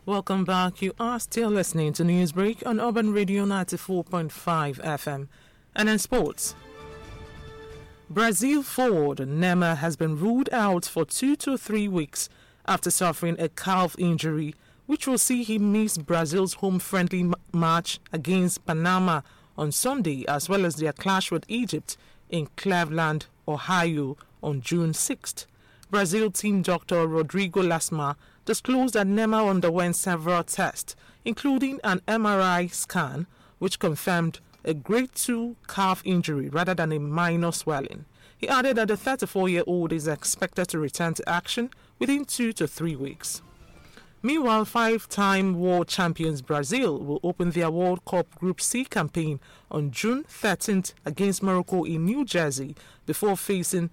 Welcome back. You are still listening to Newsbreak on Urban Radio 94.5 FM. And in sports, Brazil forward Neymar has been ruled out for 2 to 3 weeks after suffering a calf injury, which will see him miss Brazil's home-friendly match against Panama on Sunday, as well as their clash with Egypt in Cleveland, Ohio on June 6th. Brazil team doctor Rodrigo Lasma disclosed that Neymar underwent several tests, including an MRI scan, which confirmed a grade 2 calf injury rather than a minor swelling. He added that the 34-year-old is expected to return to action within 2 to 3 weeks. Meanwhile, 5-time world champions Brazil will open their World Cup Group C campaign on June 13th against Morocco in New Jersey before facing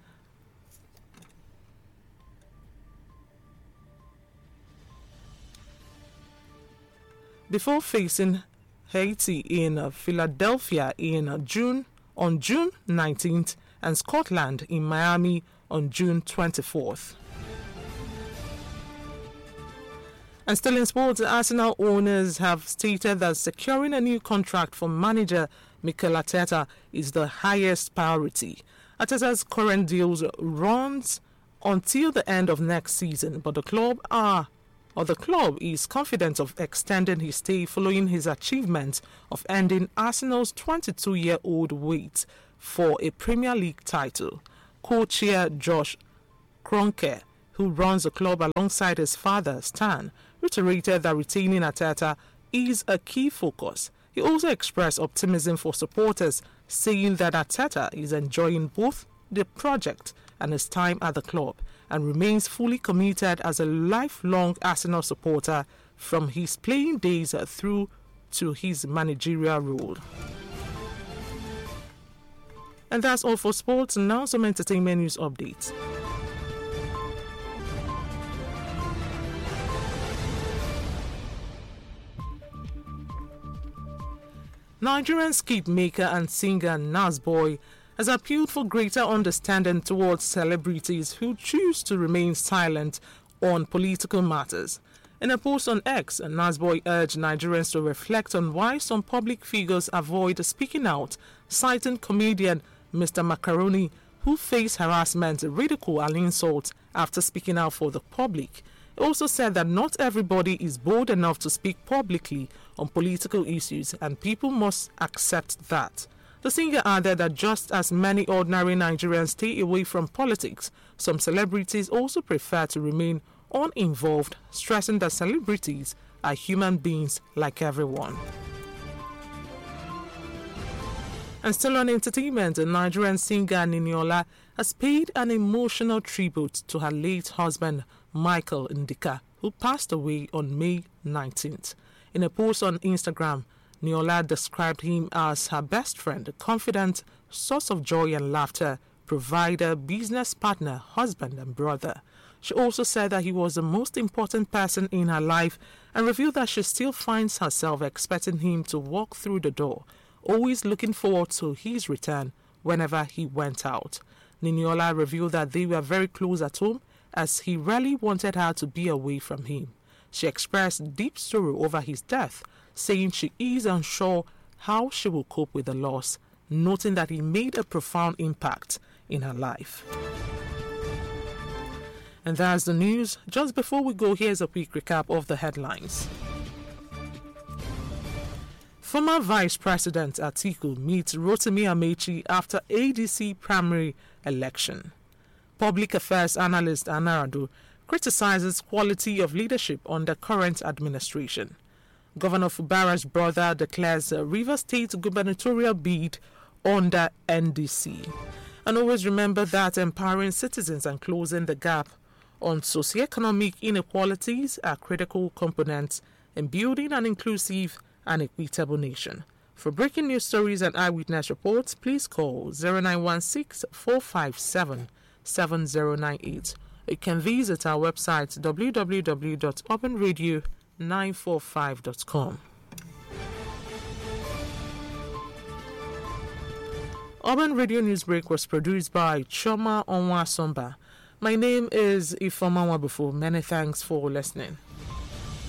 Haiti in Philadelphia on June 19th and Scotland in Miami on June 24th. And still in sports, Arsenal owners have stated that securing a new contract for manager Mikel Arteta is the highest priority. Arteta's current deal runs until the end of next season, but the club is confident of extending his stay following his achievement of ending Arsenal's 22-year-old wait for a Premier League title. Co-chair Josh Kroenke, who runs the club alongside his father, Stan, reiterated that retaining Arteta is a key focus. He also expressed optimism for supporters, saying that Arteta is enjoying both the project and his time at the club and remains fully committed as a lifelong Arsenal supporter from his playing days through to his managerial role. And that's all for sports. Now some entertainment news updates. Nigerian skit maker and singer Nasboy has appealed for greater understanding towards celebrities who choose to remain silent on political matters. In a post on X, Nasboy urged Nigerians to reflect on why some public figures avoid speaking out, citing comedian Mr. Macaroni, who faced harassment, ridicule and insult after speaking out for the public. He also said that not everybody is bold enough to speak publicly on political issues and people must accept that. The singer added that just as many ordinary Nigerians stay away from politics, some celebrities also prefer to remain uninvolved, stressing that celebrities are human beings like everyone. And still on entertainment, the Nigerian singer Niniola has paid an emotional tribute to her late husband, Michael Ndika, who passed away on May 19th. In a post on Instagram, Niola described him as her best friend, confidant, source of joy and laughter, provider, business partner, husband and brother. She also said that he was the most important person in her life and revealed that she still finds herself expecting him to walk through the door, always looking forward to his return whenever he went out. Niniola revealed that they were very close at home as he really wanted her to be away from him. She expressed deep sorrow over his death, saying she is unsure how she will cope with the loss, noting that he made a profound impact in her life. And that's the news. Just before we go, here's a quick recap of the headlines. Former Vice President Atiku meets Rotimi Amechi after ADC primary election. Public Affairs Analyst Anarado criticizes quality of leadership under current administration. Governor Fubara's brother declares a Rivers State gubernatorial bid under NDC. And always remember that empowering citizens and closing the gap on socioeconomic inequalities are critical components in building an inclusive and equitable nation. For breaking news stories and eyewitness reports, please call 0916-457-7098. You can visit our website www.urbanradio945.com. Urban Radio Newsbreak was produced by Choma Onwa Somba. My name is Ifoma Wabufu. Many thanks for listening.